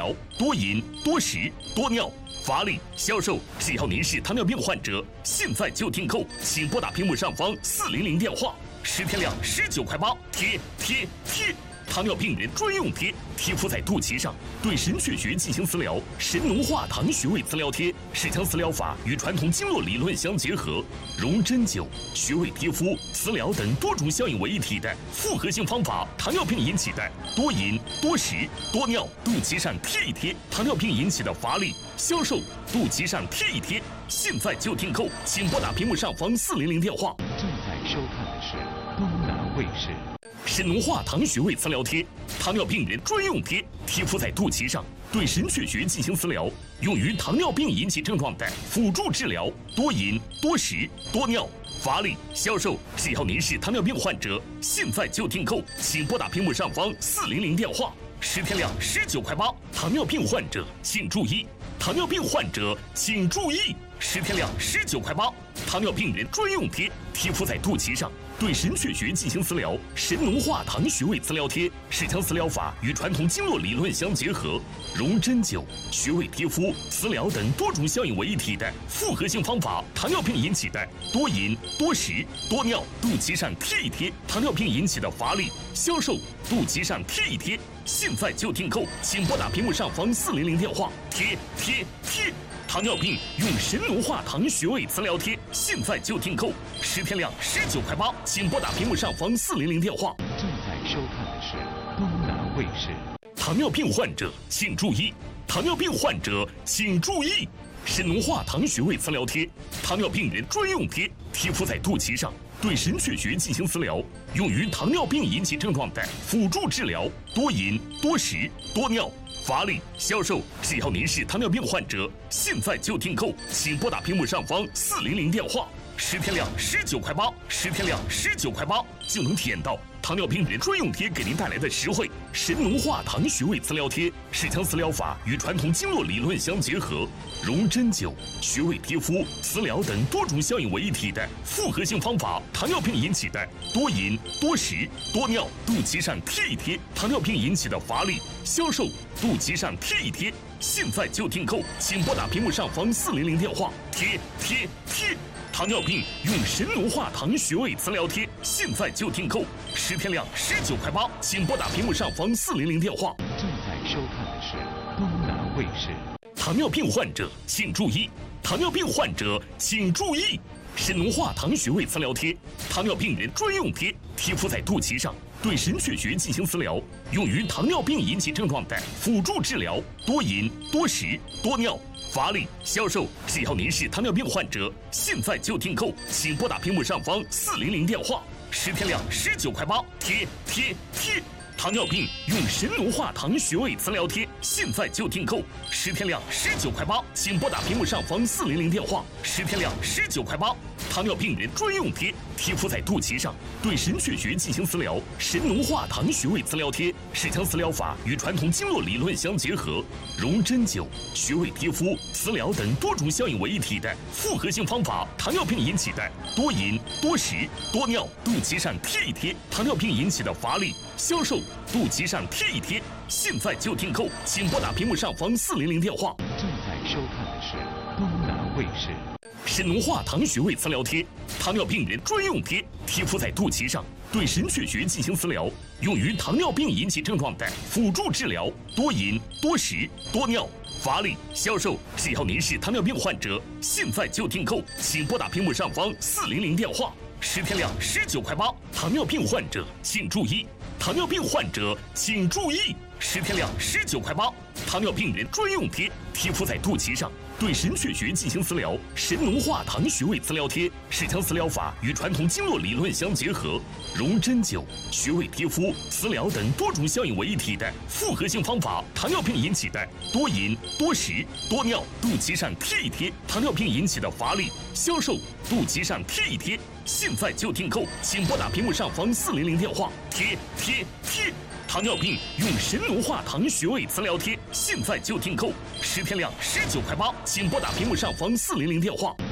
疗，多饮、多食、多尿、乏力、消瘦。只要您是糖尿病患者，现在就订购，请拨打屏幕上方400电话，10天量19块8，贴。糖尿病人专用贴，贴敷在肚脐上，对神阙穴进行磁疗。神农化糖穴位磁疗贴是将磁疗法与传统经络理论相结合，融针灸、穴位贴敷、磁疗等多种效应为一体的复合性方法。糖尿病引起的多饮、多食、多尿，肚脐上贴一贴；糖尿病引起的乏力、消瘦，肚脐上贴一贴。现在就订购，请拨打屏幕上方400电话。 正在收看的是东南卫视。 神农化糖穴位磁疗贴，糖尿病人专用贴，贴敷在肚脐上，对神阙穴进行磁疗，用于糖尿病引起症状的辅助治疗。多饮、多食、多尿、乏力、消瘦。只要您是糖尿病患者，现在就订购，请拨打屏幕上方400电话，10天量19块8。糖尿病患者请注意，糖尿病患者请注意，10天量19块8。糖尿病人专用贴，贴敷在肚脐上，对神阙穴进行磁疗。神农化糖穴位磁疗贴是将磁疗法与传统经络理论相结合，融针灸、穴位贴敷、磁疗等多种效应为一体的复合性方法。糖尿病引起的多饮、多食、多尿，肚脐上贴一贴；糖尿病引起的乏力、消瘦，肚脐上贴一贴。现在就订购，请拨打屏幕上方400电话，贴。糖尿病用神农化糖穴位磁疗贴，现在就订购，10天量19块8，请拨打屏幕上方400电话。 正在收看的是东南卫视。 糖尿病患者请注意，糖尿病患者请注意，神农化糖穴位磁疗贴，糖尿病人专用贴，贴敷在肚脐上，对神阙穴进行磁疗，用于糖尿病引起症状的辅助治疗。多饮、多食、多尿、乏力、消瘦。只要您是糖尿病患者，现在就订购，请拨打屏幕上方400电话，10天量19块8，10天量19块8，就能体验到糖尿病人专用贴给您带来的实惠。神农化糖穴位磁疗贴是将磁疗法与传统经络理论相结合，融针灸、穴位贴敷、磁疗等多种效应为一体的复合性方法。糖尿病引起的多饮、多食、多尿，肚脐上贴一贴；糖尿病引起的乏力、消瘦，肚脐上贴一贴。现在就订购，请拨打屏幕上方400电话，贴。糖尿病用神农化糖穴位磁疗贴，现在就订购，10天量19块8，请拨打屏幕上方400电话。 正在收看的是东南卫视。 糖尿病患者请注意，糖尿病患者请注意，神农化糖穴位磁疗贴，糖尿病人专用贴，贴敷在肚脐上，对神阙穴进行磁疗，用于糖尿病引起症状的辅助治疗。多饮、多食、多尿、乏力、消瘦。只要您是糖尿病患者，现在就订购，请拨打屏幕上方400电话，10天量19块8，贴。糖尿病用神农化糖穴位磁疗贴，现在就订购，10天量19块8，请拨打屏幕上方400电话，10天量19块8。糖尿病人专用贴，贴敷在肚脐上，对神阙穴进行磁疗。神农化糖穴位磁疗贴是将磁疗法与传统经络理论相结合，融针灸、穴位贴敷、磁疗等多种效应为一体的复合性方法。糖尿病引起的多饮、多食、多尿，肚脐上贴一贴；糖尿病引起的乏力、消瘦，肚脐上贴一贴。现在就订购，请拨打屏幕上方400电话。 正在收看的是东南卫视。 神农化糖穴位磁疗贴，糖尿病人专用贴，贴敷在肚脐上，对神阙穴进行磁疗，用于糖尿病引起症状的辅助治疗。多饮、多食、多尿、乏力、消瘦。只要您是糖尿病患者，现在就订购，请拨打屏幕上方400电话，10天量19块8。糖尿病患者请注意，糖尿病患者请注意，10天量19块8。糖尿病人专用贴，贴敷在肚脐上，对神阙穴进行磁疗。神农化糖穴位磁疗贴是将磁疗法与传统经络理论相结合，融针灸、穴位贴敷、磁疗等多种效应为一体的复合性方法。糖尿病引起的多饮、多食、多尿，肚脐上贴一贴；糖尿病引起的乏力、消瘦，肚脐上贴一贴。现在就订购，请拨打屏幕上方400电话，贴。糖尿病用神农化糖穴位磁疗贴，现在就订购，10天量19块8，请拨打屏幕上方400电话。